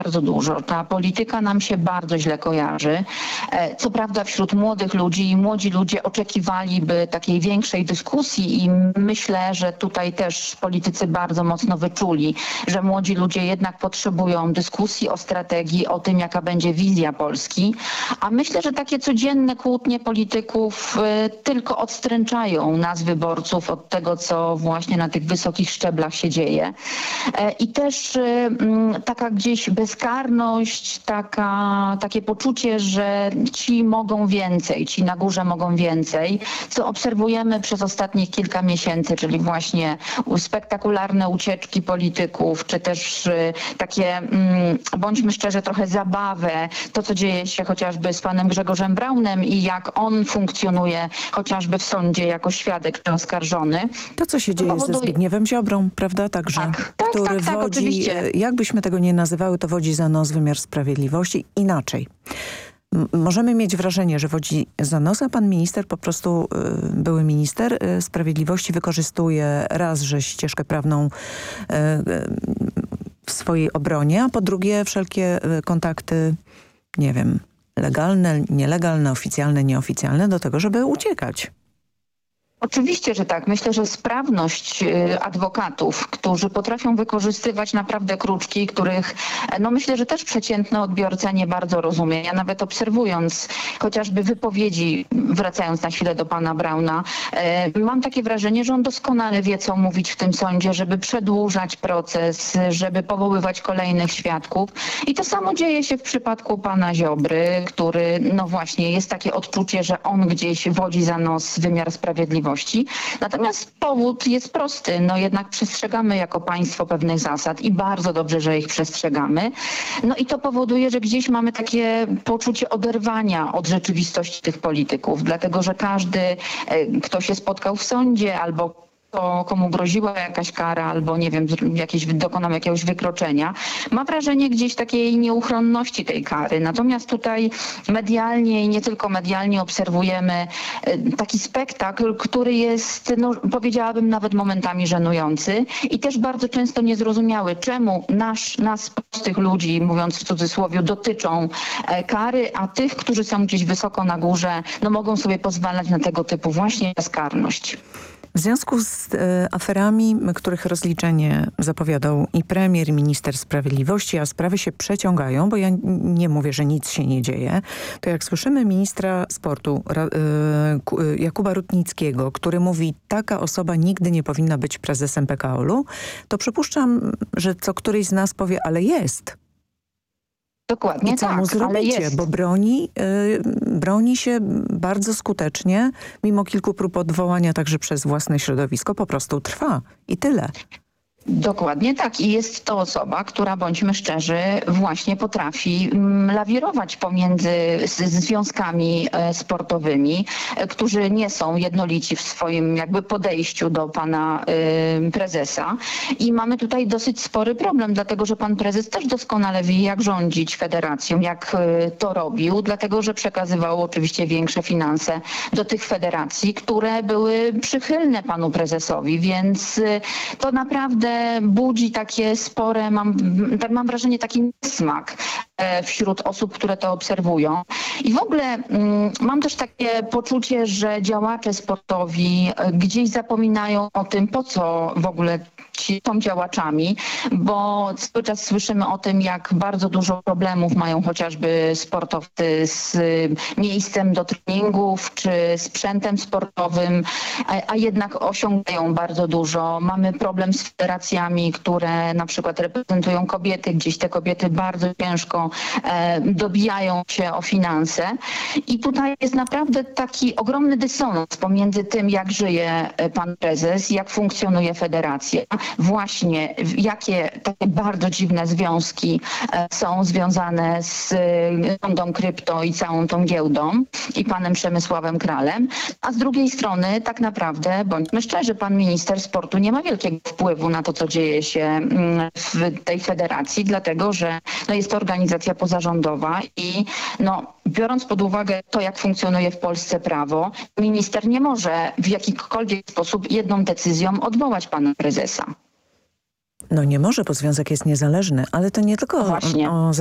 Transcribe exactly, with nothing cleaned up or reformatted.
bardzo dużo. Ta polityka nam się bardzo źle kojarzy. Co prawda wśród młodych ludzi i młodzi ludzie oczekiwaliby takiej większej dyskusji i myślę, że tutaj też politycy bardzo mocno wyczuli, że młodzi ludzie jednak potrzebują dyskusji o strategii, o tym, jaka będzie wizja Polski. A myślę, że takie codzienne kłótnie polityków tylko odstręczają nas, wyborców, od tego, co właśnie na tych wysokich szczeblach się dzieje. I też taka gdzieś bezkarność, taka, takie poczucie, że ci mogą więcej, ci na górze mogą więcej, co obserwujemy przez ostatnich kilka miesięcy, czyli właśnie spektakularne ucieczki polityków, czy też takie, bądźmy szczerzy, trochę zabawę, to co dzieje się chociażby z panem Grzegorzem Braunem i jak on funkcjonuje chociażby w sądzie jako świadek czy oskarżony. To, co się dzieje powoduje... ze Zbigniewem Ziobrą, prawda, także, tak, tak, który tak, tak, wodzi, oczywiście. jakbyśmy tego nie nazywały, to wodzi za nos wymiar sprawiedliwości inaczej. M- możemy mieć wrażenie, że wodzi za nos, a pan minister, po prostu y, były minister y, sprawiedliwości wykorzystuje raz, że ścieżkę prawną y, y, w swojej obronie, a po drugie wszelkie y, kontakty, nie wiem, legalne, nielegalne, oficjalne, nieoficjalne do tego, żeby uciekać. Oczywiście, że tak. Myślę, że sprawność adwokatów, którzy potrafią wykorzystywać naprawdę kruczki, których no myślę, że też przeciętny odbiorca nie bardzo rozumie. Ja nawet obserwując chociażby wypowiedzi, wracając na chwilę do pana Brauna, mam takie wrażenie, że on doskonale wie, co mówić w tym sądzie, żeby przedłużać proces, żeby powoływać kolejnych świadków. I to samo dzieje się w przypadku pana Ziobry, który no właśnie jest takie odczucie, że on gdzieś wodzi za nos wymiar sprawiedliwości. Natomiast powód jest prosty. No jednak przestrzegamy jako państwo pewnych zasad i bardzo dobrze, że ich przestrzegamy. No i to powoduje, że gdzieś mamy takie poczucie oderwania od rzeczywistości tych polityków, dlatego że każdy, kto się spotkał w sądzie albo to komu groziła jakaś kara albo nie wiem, jakieś, dokonał jakiegoś wykroczenia, ma wrażenie gdzieś takiej nieuchronności tej kary. Natomiast tutaj medialnie i nie tylko medialnie obserwujemy taki spektakl, który jest, no, powiedziałabym nawet momentami żenujący i też bardzo często niezrozumiały, czemu nasz, nas prostych ludzi, mówiąc w cudzysłowie, dotyczą kary, a tych, którzy są gdzieś wysoko na górze, no mogą sobie pozwalać na tego typu właśnie bezkarność. W związku z e, aferami, których rozliczenie zapowiadał i premier, i minister sprawiedliwości, a sprawy się przeciągają, bo ja nie mówię, że nic się nie dzieje, to jak słyszymy ministra sportu ra, e, Jakuba Rutnickiego, który mówi, taka osoba nigdy nie powinna być prezesem P K O L u, to przypuszczam, że co któryś z nas powie, ale jest. Dokładnie I co tak, mu zrobicie? ale jest. Bo broni, yy, broni się bardzo skutecznie, mimo kilku prób odwołania także przez własne środowisko, po prostu trwa i tyle. Dokładnie tak. I jest to osoba, która, bądźmy szczerzy, właśnie potrafi lawirować pomiędzy związkami sportowymi, którzy nie są jednolici w swoim jakby podejściu do pana y, prezesa. I mamy tutaj dosyć spory problem, dlatego że pan prezes też doskonale wie, jak rządzić federacją, jak y, to robił, dlatego że przekazywał oczywiście większe finanse do tych federacji, które były przychylne panu prezesowi, więc y, to naprawdę budzi takie spore, mam, tak mam wrażenie, taki niesmak wśród osób, które to obserwują. I w ogóle mm, mam też takie poczucie, że działacze sportowi gdzieś zapominają o tym, po co w ogóle ci są działaczami, bo cały czas słyszymy o tym, jak bardzo dużo problemów mają chociażby sportowcy z miejscem do treningów czy sprzętem sportowym, a, a jednak osiągają bardzo dużo. Mamy problem z federacjami, które na przykład reprezentują kobiety, gdzieś te kobiety bardzo ciężko e, dobijają się o finanse i tutaj jest naprawdę taki ogromny dysonans pomiędzy tym, jak żyje pan prezes, jak funkcjonuje federacja, właśnie jakie takie bardzo dziwne związki są związane z fondą krypto i całą tą giełdą i panem Przemysławem Kralem, a z drugiej strony tak naprawdę, bądźmy szczerzy, pan minister sportu nie ma wielkiego wpływu na to, co dzieje się w tej federacji, dlatego że no, jest to organizacja pozarządowa i no, biorąc pod uwagę to, jak funkcjonuje w Polsce prawo, minister nie może w jakikolwiek sposób jedną decyzją odwołać pana prezesa. No nie może, bo związek jest niezależny, ale to nie tylko Właśnie. o